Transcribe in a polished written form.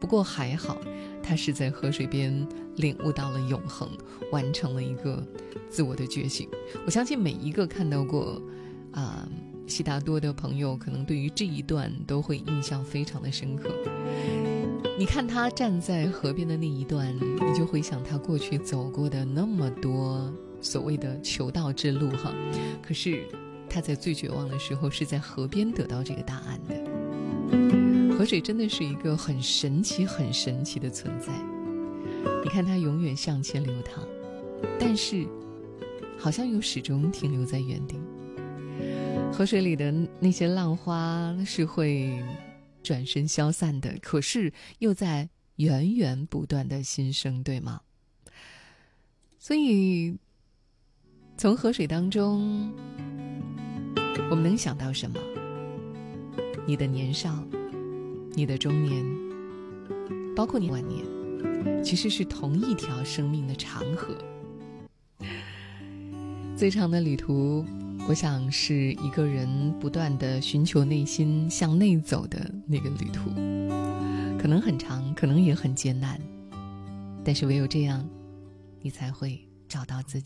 不过还好，他是在河水边领悟到了永恒，完成了一个自我的觉醒。我相信每一个看到过悉达多的朋友，可能对于这一段都会印象非常的深刻。你看他站在河边的那一段，你就回想他过去走过的那么多所谓的求道之路哈。可是他在最绝望的时候，是在河边得到这个答案的。河水真的是一个很神奇很神奇的存在，你看它永远向前流淌，但是好像又始终停留在原地。河水里的那些浪花是会转身消散的，可是又在源源不断的新生，对吗？所以从河水当中我们能想到什么？你的年少，你的中年，包括你晚年，其实是同一条生命的长河。最长的旅途，我想是一个人不断地寻求内心向内走的那个旅途，可能很长，可能也很艰难，但是唯有这样，你才会找到自己。